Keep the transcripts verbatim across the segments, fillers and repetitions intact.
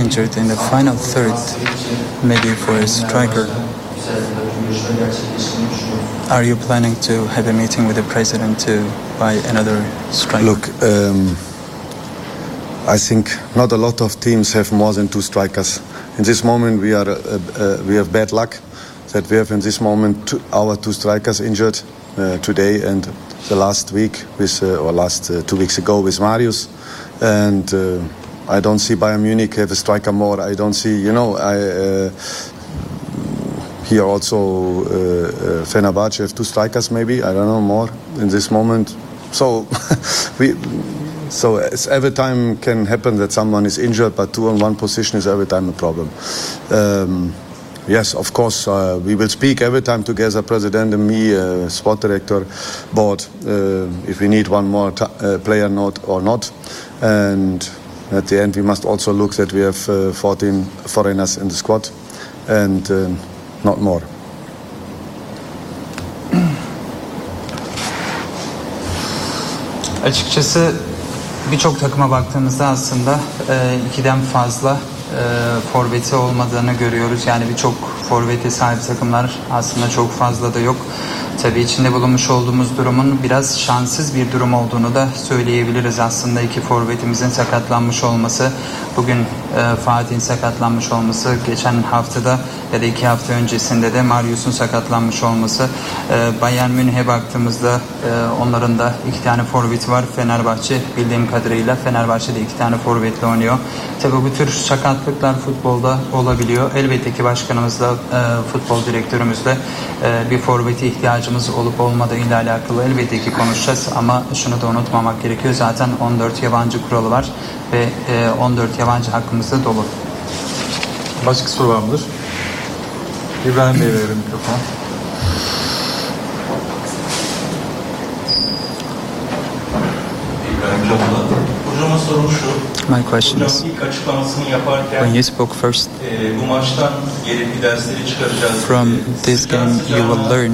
injured in the final third, maybe for a striker. Are you planning to have a meeting with the president to buy another striker? Look, um, I think not a lot of teams have more than two strikers. In this moment, we are uh, uh, we have bad luck that we have in this moment two, our two strikers injured uh, today and the last week with uh, or last uh, two weeks ago with Marius, and uh, I don't see Bayern Munich have a striker more. I don't see, you know, I. Uh, Here also uh, uh, Fenerbahce have two strikers maybe, I don't know, more in this moment. So we, so it's every time can happen that someone is injured, but two on one position is every time a problem. Um, yes, of course, uh, we will speak every time together, president and me, uh, sport director, board, uh, if we need one more t- uh, player not or not. And at the end we must also look that we have uh, fourteen foreigners in the squad. And uh, not more. Açıkçası birçok takıma baktığımızda aslında e, ikiden fazla e, forveti olmadığını görüyoruz. Yani birçok forvete sahip takımlar aslında çok fazla da yok. Tabii içinde bulunmuş olduğumuz durumun biraz şanssız bir durum olduğunu da söyleyebiliriz. Aslında iki forvetimizin sakatlanmış olması, bugün e, Fatih'in sakatlanmış olması, geçen haftada ya da iki hafta öncesinde de Marius'un sakatlanmış olması. E, Bayern Münih'e baktığımızda e, onların da iki tane forveti var. Fenerbahçe bildiğim kadarıyla Fenerbahçe'de iki tane forvetle oynuyor. Tabii bu tür sakatlıklar futbolda olabiliyor. Elbette ki başkanımızla, e, futbol direktörümüzle e, bir forvete ihtiyacı olup olmadığıyla alakalı elbette ki konuşacağız ama şunu da unutmamak gerekiyor. Zaten on dört yabancı kuralı var ve on dört yabancı hakkımızda dolu. Başka soru var mıdır? İbrahim Bey verelim mikrofonu. İbrahim Can'la. Hocama sorum şu. My question is, when you spoke first, from this game you will learn.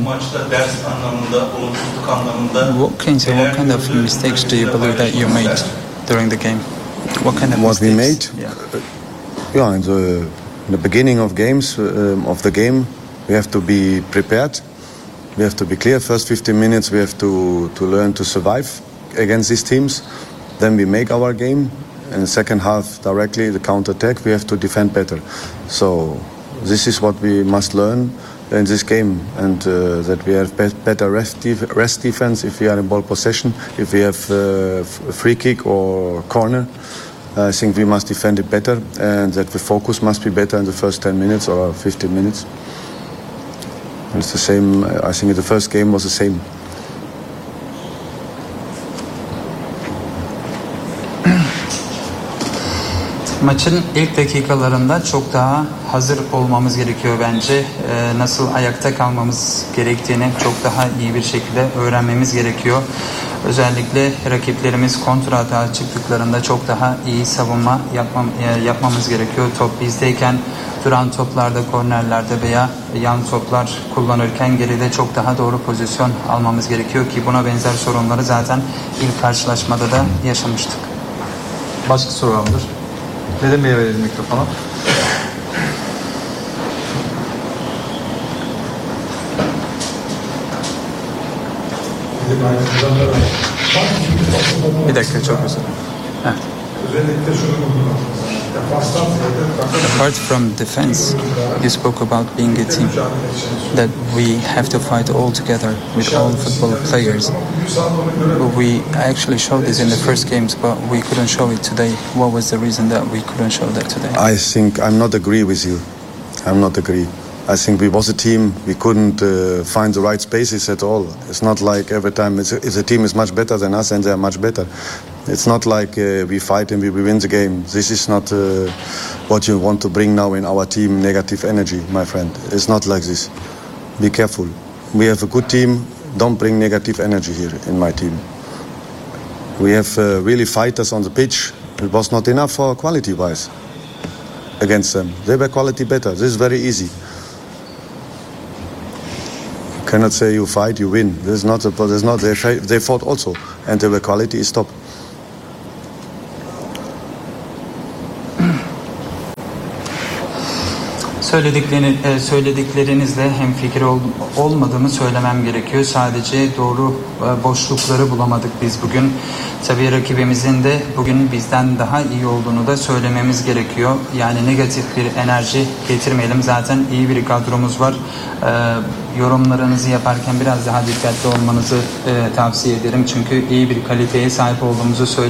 What kind, so what kind of mistakes do you believe that you made during the game? What kind of what mistakes? we made? Yeah. Yeah, in the, in the beginning of games um, of the game, we have to be prepared. We have to be clear. First fifteen minutes, we have to to learn to survive against these teams. Then we make our game. In the second half, directly the counter-attack, we have to defend better. So this is what we must learn in this game, and uh, that we have be- better rest, def- rest defense if we are in ball possession. If we have uh, f- free kick or corner, I think we must defend it better, and that the focus must be better in the first ten minutes or fifteen minutes. And it's the same. I think the first game was the same. Maçın ilk dakikalarında çok daha hazır olmamız gerekiyor bence. Ee, nasıl ayakta kalmamız gerektiğini çok daha iyi bir şekilde öğrenmemiz gerekiyor. Özellikle rakiplerimiz kontra atağa çıktıklarında çok daha iyi savunma yapmam, e, yapmamız gerekiyor. Top bizdeyken duran toplarda, kornerlerde veya yan toplar kullanırken geride çok daha doğru pozisyon almamız gerekiyor ki buna benzer sorunları zaten ilk karşılaşmada da yaşamıştık. Başka soru var mıdır? Nedim Bey'e verelim mikrofonu. Bir dakika, çok özür dilerim. Apart from defense, you spoke about being a team, that we have to fight all together with all football players. We actually showed this in the first games, but we couldn't show it today. What was the reason that we couldn't show that today? I think I'm not agree with you. I'm not agree. I think we was a team. We couldn't uh, find the right spaces at all. It's not like every time it's a, if the team is much better than us and they are much better. It's not like uh, we fight and we, we win the game. This is not uh, what you want to bring now in our team, negative energy, my friend. It's not like this. Be careful. We have a good team. Don't bring negative energy here in my team. We have uh, really fighters on the pitch. It was not enough for quality-wise against them. They were quality better. This is very easy. You cannot say you fight, you win. This is not. A, this is not. They, they fought also, and their quality is top. Söylediklerini, e, söylediklerinizle hemfikir ol, olmadığımı söylemem gerekiyor. Sadece doğru e, boşlukları bulamadık biz bugün. Tabii rakibimizin de bugün bizden daha iyi olduğunu da söylememiz gerekiyor. Yani negatif bir enerji getirmeyelim. Zaten iyi bir kadromuz var. E, yorumlarınızı yaparken biraz daha dikkatli olmanızı e, tavsiye ederim. Çünkü iyi bir kaliteye sahip olduğumuzu söylüyorum.